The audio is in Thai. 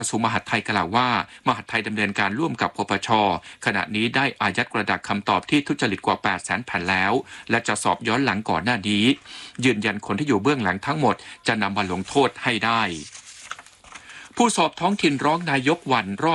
กระทรวงมหาดไทยกล่าวว่ามหาดไทยดำเนินการร่วมกับปปช.ขณะนี้ได้อายัดกระดาษคำตอบที่ทุจริตกว่า 800,000 แผ่นแล้วและจะสอบย้อนหลังก่อนหน้านี้ยืนยันคนที่อยู่เบื้องหลังทั้งหมดจะนำมาลงโทษให้ได้ผู้สอบท้องถิ่นร้องนายกวันรอบ